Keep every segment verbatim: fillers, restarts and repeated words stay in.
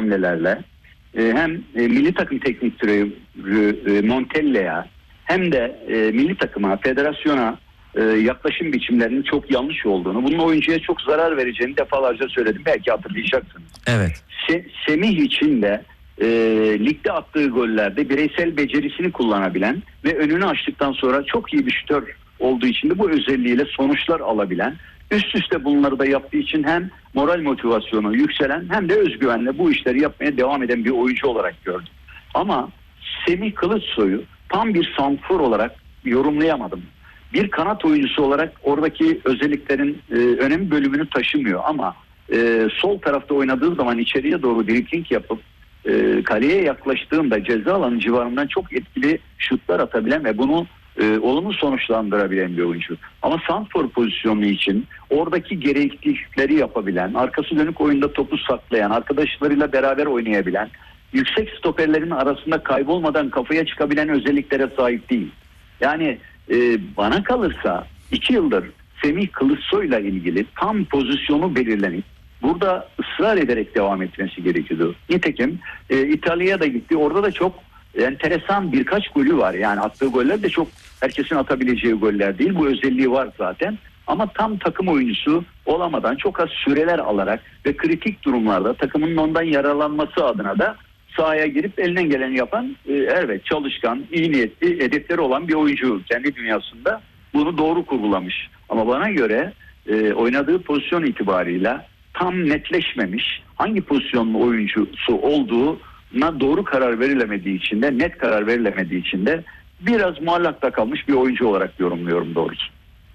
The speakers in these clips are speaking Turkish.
hamlelerle e, hem e, milli takım teknik direktörü e, Montella'ya hem de e, milli takıma, federasyona e, yaklaşım biçimlerinin çok yanlış olduğunu, bunun oyuncuya çok zarar vereceğini defalarca söyledim. Belki hatırlayacaksınız. Evet. Se- Semih için de e, ligde attığı gollerde bireysel becerisini kullanabilen ve önünü açtıktan sonra çok iyi bir şütör olduğu için de bu özelliğiyle sonuçlar alabilen, üst üste bunları da yaptığı için hem moral motivasyonu yükselen hem de özgüvenle bu işleri yapmaya devam eden bir oyuncu olarak gördüm. Ama Semih Kılıçsoy'u tam bir santrfor olarak yorumlayamadım. Bir kanat oyuncusu olarak oradaki özelliklerin e, önemli bölümünü taşımıyor ama e, sol tarafta oynadığı zaman içeriye doğru dribling yapıp e, kaleye yaklaştığında ceza alanı civarından çok etkili şutlar atabilen ve bunu e, olumlu sonuçlandırabilen bir oyuncu. Ama santrfor pozisyonu için oradaki gereklilikleri yapabilen, arkası dönük oyunda topu saklayan, arkadaşlarıyla beraber oynayabilen, yüksek stoperlerin arasında kaybolmadan kafaya çıkabilen özelliklere sahip değil. Yani e, bana kalırsa iki yıldır Semih Kılıçsoy'la ilgili tam pozisyonu belirlenip burada ısrar ederek devam etmesi gerekiyordu. Nitekim e, İtalya'ya da gitti. Orada da çok enteresan birkaç golü var. Yani attığı goller de çok herkesin atabileceği goller değil. Bu özelliği var zaten. Ama tam takım oyuncusu olamadan çok az süreler alarak ve kritik durumlarda takımın ondan yararlanması adına da sahaya girip elinden geleni yapan, e, evet çalışkan, iyi niyetli, hedefleri olan bir oyuncu. Kendi dünyasında bunu doğru kurgulamış. Ama bana göre e, oynadığı pozisyon itibarıyla tam netleşmemiş, hangi pozisyonlu oyuncusu olduğuna doğru karar verilemediği için de, net karar verilemediği için de biraz muallakta kalmış bir oyuncu olarak yorumluyorum doğrusu.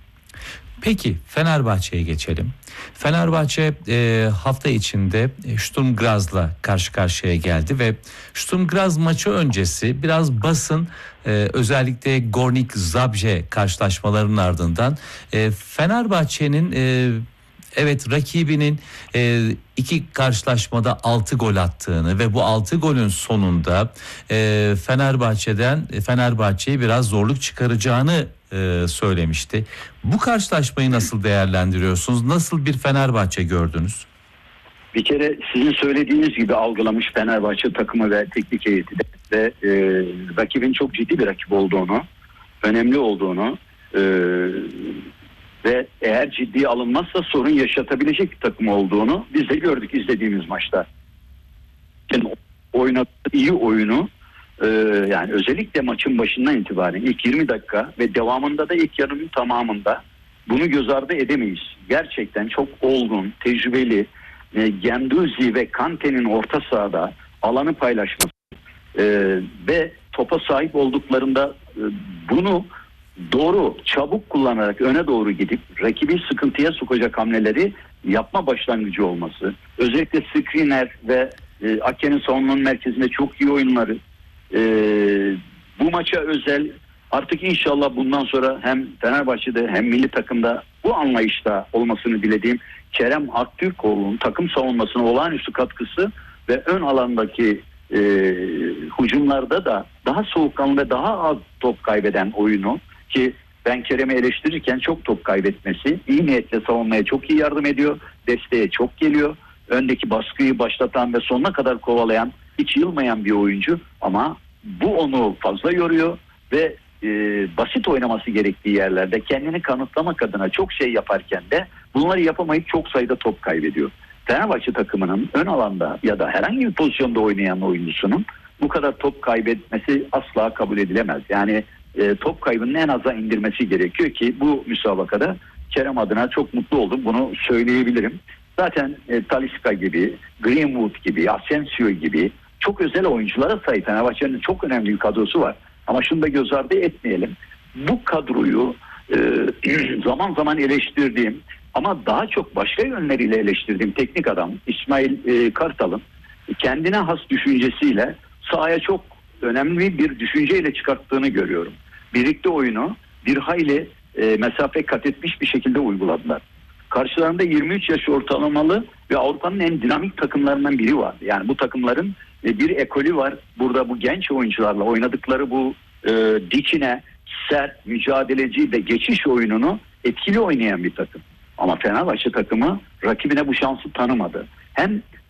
Peki Fenerbahçe'ye geçelim. Fenerbahçe e, hafta içinde Sturm Graz'la karşı karşıya geldi ve Sturm Graz maçı öncesi biraz basın e, özellikle Gornik Zabrze karşılaşmalarının ardından e, Fenerbahçe'nin e, evet rakibinin e, iki karşılaşmada altı gol attığını ve bu altı golün sonunda e, Fenerbahçe'den Fenerbahçe'ye biraz zorluk çıkaracağını e, söylemişti. Bu karşılaşmayı nasıl değerlendiriyorsunuz? Nasıl bir Fenerbahçe gördünüz? Bir kere sizin söylediğiniz gibi algılamış Fenerbahçe takımı ve teknik heyeti de ve e, rakibin çok ciddi bir rakip olduğunu, önemli olduğunu e, ve eğer ciddiye alınmazsa sorun yaşatabilecek bir takım olduğunu biz de gördük izlediğimiz maçta. Yani oynadığı iyi oyunu e, yani özellikle maçın başından itibaren ilk yirmi dakika ve devamında da ilk yarının tamamında bunu göz ardı edemeyiz. Gerçekten çok olgun, tecrübeli, e, Guendouzi ve Kante'nin orta sahada alanı paylaşması e, ve topa sahip olduklarında e, bunu doğru, çabuk kullanarak öne doğru gidip rakibi sıkıntıya sokacak hamleleri yapma başlangıcı olması. Özellikle Skriniar ve e, Ake'nin savunmanın merkezinde çok iyi oyunları. E, bu maça özel artık inşallah bundan sonra hem Fenerbahçe'de hem milli takımda bu anlayışta olmasını dilediğim Kerem Aktürkoğlu'nun takım savunmasına olağanüstü katkısı ve ön alandaki e, hücumlarda da daha soğukkanlı ve daha az top kaybeden oyunu, ki ben Kerem'i eleştirirken çok top kaybetmesi, iyi niyetle savunmaya çok iyi yardım ediyor, desteğe çok geliyor, öndeki baskıyı başlatan ve sonuna kadar kovalayan, hiç yılmayan bir oyuncu ama bu onu fazla yoruyor ve e, basit oynaması gerektiği yerlerde kendini kanıtlamak adına çok şey yaparken de bunları yapamayıp çok sayıda top kaybediyor. Fenerbahçe takımının ön alanda ya da herhangi bir pozisyonda oynayan oyuncusunun bu kadar top kaybetmesi asla kabul edilemez. Yani e, top kaybının en aza indirmesi gerekiyor ki bu müsabakada Kerem adına çok mutlu oldum. Bunu söyleyebilirim. Zaten e, Talisca gibi, Greenwood gibi, Asensio gibi çok özel oyunculara sahip. Fenerbahçe'nin çok önemli bir kadrosu var. Ama şunu da göz ardı etmeyelim. Bu kadroyu e, zaman zaman eleştirdiğim ama daha çok başka yönleriyle eleştirdiğim teknik adam İsmail e, Kartal'ın kendine has düşüncesiyle sahaya çok önemli bir düşünceyle çıkarttığını görüyorum. Birlikte oyunu bir hayli e, mesafe kat etmiş bir şekilde uyguladılar. Karşılarında yirmi üç yaş ortalamalı ve Avrupa'nın en dinamik takımlarından biri var. Yani bu takımların e, bir ekolü var. Burada bu genç oyuncularla oynadıkları bu e, dikine, sert, mücadeleci ve geçiş oyununu etkili oynayan bir takım. Ama Fenerbahçe takımı rakibine bu şansı tanımadı. Hem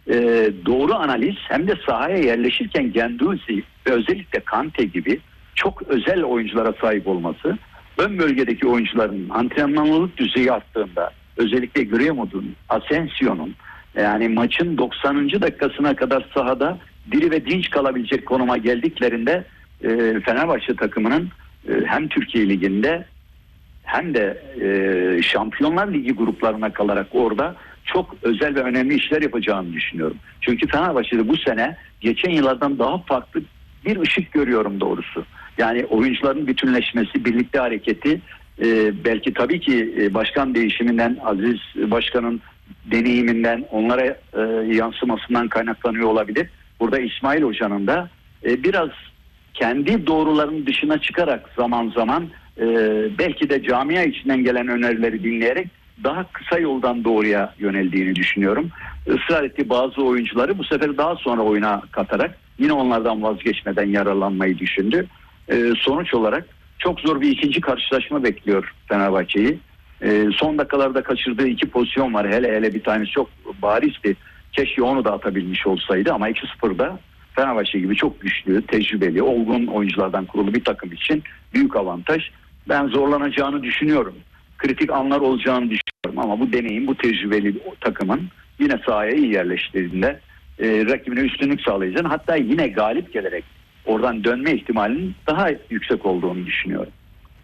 e, doğru analiz hem de sahaya yerleşirken Guendouzi ve özellikle Kante gibi çok özel oyunculara sahip olması, ön bölgedeki oyuncuların antrenmanlılık düzeyi arttığında, özellikle Greenwood'un, Asensio'nun, yani maçın doksanıncı dakikasına kadar sahada diri ve dinç kalabilecek konuma geldiklerinde e, Fenerbahçe takımının e, hem Türkiye Ligi'nde hem de e, Şampiyonlar Ligi gruplarına kalarak orada çok özel ve önemli işler yapacağını düşünüyorum. Çünkü Fenerbahçe'de bu sene geçen yıllardan daha farklı bir ışık görüyorum doğrusu. Yani oyuncuların bütünleşmesi, birlikte hareketi, e, belki tabii ki e, başkan değişiminden, Aziz Başkan'ın deneyiminden, onlara e, yansımasından kaynaklanıyor olabilir. Burada İsmail Hoca'nın da e, biraz kendi doğrularının dışına çıkarak zaman zaman e, belki de camia içinden gelen önerileri dinleyerek daha kısa yoldan doğruya yöneldiğini düşünüyorum. Israr ettiği bazı oyuncuları bu sefer daha sonra oyuna katarak yine onlardan vazgeçmeden yararlanmayı düşündü. E, sonuç olarak çok zor bir ikinci karşılaşma bekliyor Fenerbahçe'yi. E, son dakikalarda kaçırdığı iki pozisyon var. Hele hele bir tanesi çok barizdi. Keşke onu da atabilmiş olsaydı ama iki sıfırda Fenerbahçe gibi çok güçlü, tecrübeli, olgun oyunculardan kurulu bir takım için büyük avantaj. Ben zorlanacağını düşünüyorum. Kritik anlar olacağını düşünüyorum ama bu deneyim, bu tecrübeli takımın yine sahaya iyi yerleştirdiğinde e, rakibine üstünlük sağlayacağını, hatta yine galip gelerek oradan dönme ihtimalinin daha yüksek olduğunu düşünüyorum.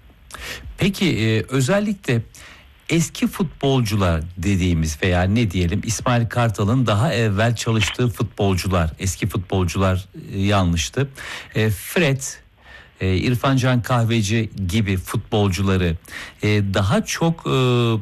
Peki e, özellikle eski futbolcular dediğimiz veya ne diyelim İsmail Kartal'ın daha evvel çalıştığı futbolcular, eski futbolcular e, yanlıştı. E, Fred, e, İrfan Can Kahveci gibi futbolcuları e, daha çok e,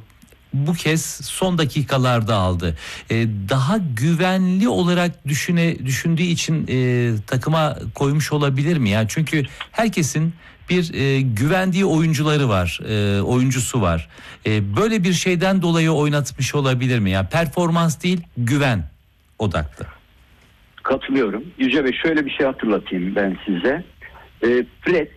bu kez son dakikalarda aldı. E, daha güvenli olarak düşüne düşündüğü için e, takıma koymuş olabilir mi? Yani çünkü herkesin bir e, güvendiği oyuncuları var, e, oyuncusu var. E, böyle bir şeyden dolayı oynatmış olabilir mi? Yani performans değil, güven odaklı. Katılıyorum. Yüce Bey, şöyle bir şey hatırlatayım ben size. E, Fred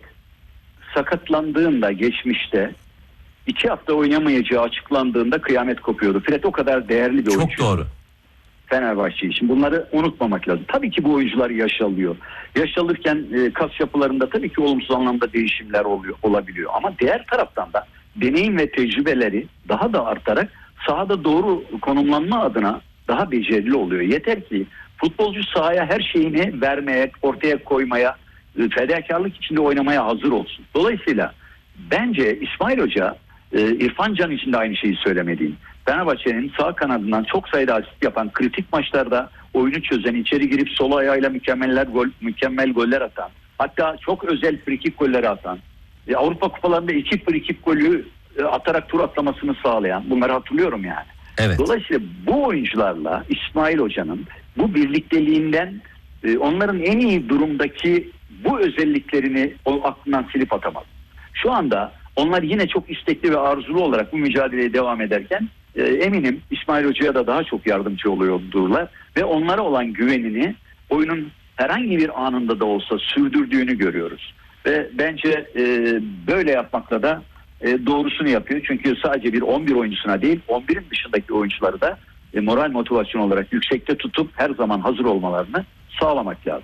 sakatlandığında geçmişte iki hafta oynamayacağı açıklandığında kıyamet kopuyordu. Fred o kadar değerli bir oyuncu. Çok doğru. Fenerbahçe için. Bunları unutmamak lazım. Tabii ki bu oyuncular yaş alıyor. Yaş alırken e, kas yapılarında tabii ki olumsuz anlamda değişimler oluyor, olabiliyor. Ama diğer taraftan da deneyim ve tecrübeleri daha da artarak sahada doğru konumlanma adına daha becerili oluyor. Yeter ki futbolcu sahaya her şeyini vermeye, ortaya koymaya, e, fedakarlık içinde oynamaya hazır olsun. Dolayısıyla bence İsmail Hoca, e, İrfan Can için de aynı şeyi söylemeliyim. Fenerbahçe'nin sağ kanadından çok sayıda asist yapan, kritik maçlarda oyunu çözen, içeri girip sol ayağıyla mükemmeller gol, mükemmel goller atan, hatta çok özel frikik golleri atan, e, Avrupa kupalarında iki frikik golü e, atarak tur atlamasını sağlayan, bunları hatırlıyorum yani. Evet. Dolayısıyla bu oyuncularla İsmail Hoca'nın bu birlikteliğinden e, onların en iyi durumdaki bu özelliklerini o aklından silip atamaz. Şu anda onlar yine çok istekli ve arzulu olarak bu mücadeleye devam ederken e, eminim İsmail Hoca'ya da daha çok yardımcı oluyordular ve onlara olan güvenini oyunun herhangi bir anında da olsa sürdürdüğünü görüyoruz. Ve bence e, böyle yapmakla da e, doğrusunu yapıyor. Çünkü sadece bir on bir oyuncusuna değil, on birin dışındaki oyuncuları da e, moral motivasyon olarak yüksekte tutup her zaman hazır olmalarını sağlamak lazım.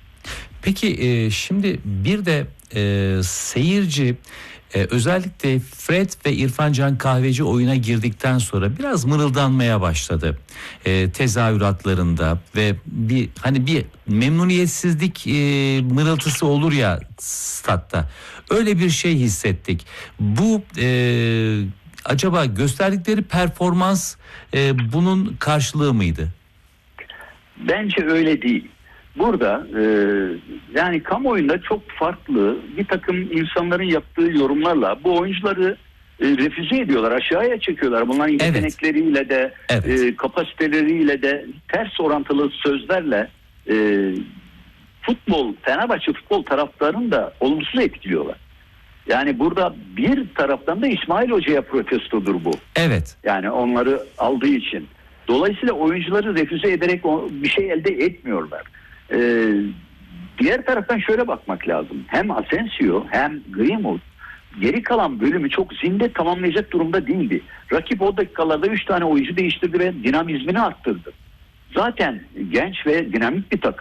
Peki e, şimdi bir de e, seyirci e, özellikle Fred ve İrfan Can Kahveci oyuna girdikten sonra biraz mırıldanmaya başladı. E, tezahüratlarında ve bir hani bir memnuniyetsizlik e, mırıltısı olur ya statta. Öyle bir şey hissettik. Bu e, acaba gösterdikleri performans e, bunun karşılığı mıydı? Bence öyle değil. Burada e, yani kamuoyunda çok farklı bir takım insanların yaptığı yorumlarla bu oyuncuları e, refüze ediyorlar, aşağıya çekiyorlar. Bunların Evet. yetenekleriyle de Evet. e, kapasiteleriyle de ters orantılı sözlerle e, futbol, Fenerbahçe futbol taraftarını da olumsuz etkiliyorlar. Yani burada bir taraftan da İsmail Hoca'ya protestodur bu. Evet. Yani onları aldığı için. Dolayısıyla oyuncuları refüze ederek bir şey elde etmiyorlar. Ee, diğer taraftan şöyle bakmak lazım. Hem Asensio hem Greenwood geri kalan bölümü çok zinde tamamlayacak durumda değildi. Rakip o dakikalarda üç tane oyuncu değiştirdi ve dinamizmini arttırdı. zaten genç ve dinamik bir takım.